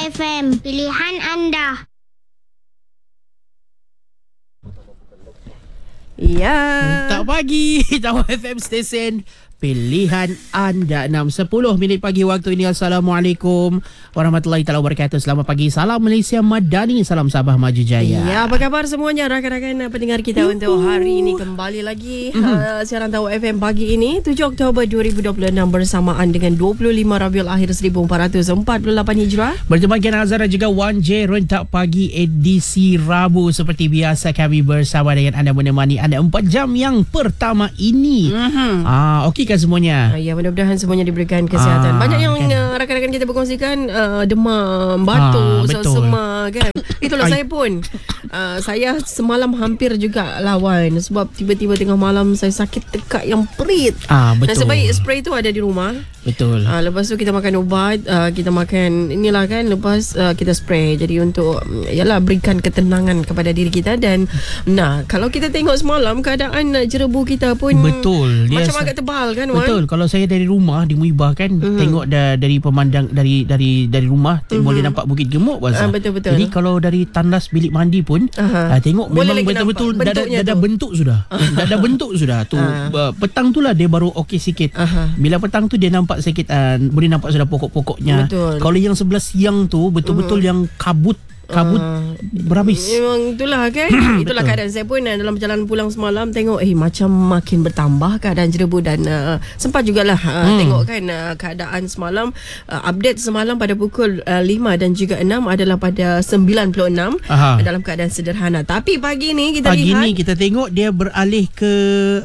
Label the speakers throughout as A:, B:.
A: FM, pilihan anda.
B: Ya.
C: Tak pagi, Tawar FM Station pilihan anda. 6:10 pagi waktu ini. Assalamualaikum warahmatullahi taala wabarakatuh. Selamat pagi. Salam Malaysia Madani. Salam Sabah Maju Jaya.
B: Ya, apa khabar semuanya rakan-rakan pendengar kita untuk hari ini kembali lagi siaran Tawar FM pagi ini 7 Oktober 2026 bersamaan dengan 25 Rabiul Akhir 1448 Hijrah.
C: Bertemu dengan Azhar dan juga Wan J Rentak Pagi edisi Rabu. Seperti biasa kami bersama dengan anda menemani anda 4 jam yang pertama ini. Okey kan semuanya?
B: Ya, mudah-mudahan semuanya diberikan kesihatan. Banyak yang rakan-rakan kita berkongsikan demam, batuk, selsema kan. Itulah saya pun. Saya semalam hampir juga lawan sebab tiba-tiba tengah malam saya sakit tekak yang perit.
C: Betul.
B: Dan sebaik spray tu ada di rumah.
C: Betul.
B: Lepas tu kita makan ubat, kita makan inilah kan, lepas kita spray. Jadi untuk berikan ketenangan kepada diri kita. Dan kalau kita tengok semalam keadaan jerebu kita pun
C: betul.
B: Macam agak tebal kan, Wan?
C: Betul. Kalau saya dari rumah di Muibah kan, tengok dari pemandang dari rumah boleh nampak Bukit Gemuk Wazah.
B: Betul.
C: Jadi kalau dari tandas bilik mandi pun tengok
B: boleh
C: memang betul-betul dah bentuk sudah. Dah bentuk sudah tu. Petang tu lah dia baru okey sikit. Bila petang tu dia nampak sikit, boleh nampak sudah pokok-pokoknya.
B: Betul.
C: Kalau yang sebelah siang tu betul-betul yang kabut berhabis.
B: Memang itulah kan. Itulah keadaan saya pun dalam perjalanan pulang semalam tengok macam makin bertambah keadaan jerebu. Dan sempat jugalah tengok kan keadaan semalam, update semalam pada pukul 5 dan juga 6 adalah pada 96 dalam keadaan sederhana. Tapi pagi ni kita
C: kita tengok dia beralih ke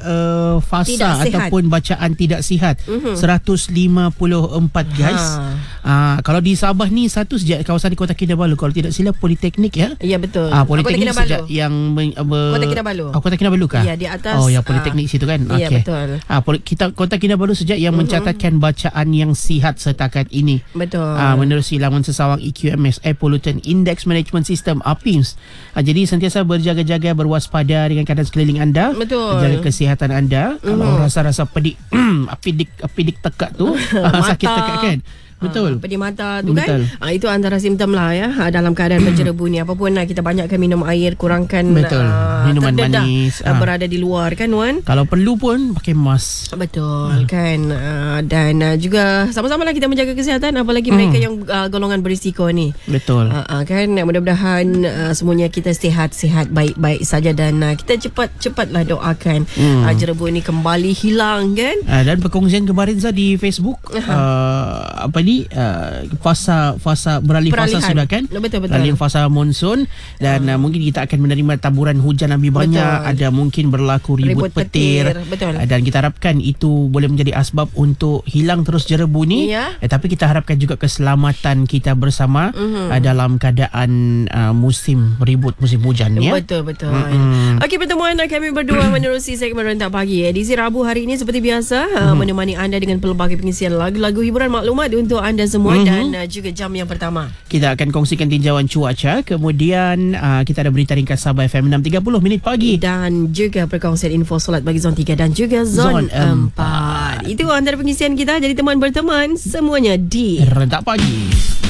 C: fasa ataupun bacaan tidak sihat. 154 guys. Kalau di Sabah ni satu sejak kawasan di Kota Kinabalu, kalau tidak silap Politeknik ya?
B: Ya, betul.
C: Politeknik sejak yang
B: Kota Kinabalu.
C: Kota Kinabalu kah?
B: Ya, di atas.
C: Politeknik situ kan?
B: Ya, betul.
C: Kita Kota Kinabalu sejak yang mencatatkan bacaan yang sihat setakat ini.
B: Betul.
C: Menerusi laman sesawang EQMS, Air Pollutant Index Management System, APIMS. Jadi sentiasa berjaga-jaga, berwaspada dengan keadaan sekeliling anda.
B: Betul.
C: Jaga kesihatan anda. Kalau rasa-rasa pedik, apidik tekak tu, sakit tekak kan? Betul.
B: Pedih mata tu kan. Itu antara simptom lah ya dalam keadaan berjerebu ni. Apapun kita banyakkan minum air, kurangkan
C: minuman manis,
B: berada di luar kan, Wan.
C: Kalau perlu pun pakai mask.
B: Betul kan. Dan juga sama-sama lah kita menjaga kesihatan, apalagi mereka yang golongan berisiko ni.
C: Betul.
B: Kan mudah-mudahan semuanya kita sihat-sihat baik-baik saja. Dan kita cepatlah doakan jerebu ni kembali hilang kan.
C: Dan perkongsian kemarin di Facebook fasa beralih fasa sudah kan.
B: Betul.
C: Beralih fasa monsun. Dan mungkin kita akan menerima taburan hujan lebih banyak. Ada mungkin berlaku ribut petir.
B: Betul.
C: Dan kita harapkan itu boleh menjadi asbab untuk hilang terus jerebu ni. Tapi kita harapkan juga keselamatan kita bersama dalam keadaan musim ribut, musim hujan ya.
B: Betul. Okey, pertemuan kami berdua menerusi segmen Rentak Pagi edisi Rabu hari ini seperti biasa, menemani anda dengan pelbagai pengisian lagu-lagu hiburan maklumat untuk anda semua. Dan juga jam yang pertama
C: kita akan kongsikan tinjauan cuaca. Kemudian kita ada berita ringkas Sabah FM 6.30 pagi.
B: Dan juga perkongsian info solat bagi zon 3 dan juga zon 4. Itu antara pengisian kita. Jadi teman berteman semuanya di
C: Rentak Pagi.